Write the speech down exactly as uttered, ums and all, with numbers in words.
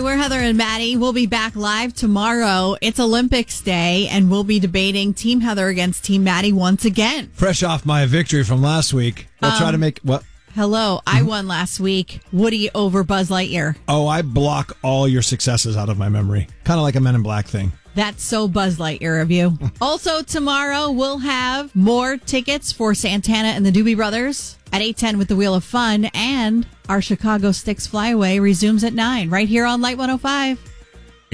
we're Heather and Maddie. We'll be back live tomorrow. It's Olympics Day, and we'll be debating Team Heather against Team Maddie once again. Fresh off my victory from last week. We'll um, try to make... what? Hello, I won last week. Woody over Buzz Lightyear. Oh, I block all your successes out of my memory. Kind of like a Men in Black thing. That's so Buzz Lightyear of you. Also, tomorrow we'll have more tickets for Santana and the Doobie Brothers at eight ten with the Wheel of Fun, and our Chicago Sticks Flyaway resumes at nine right here on Light one oh five.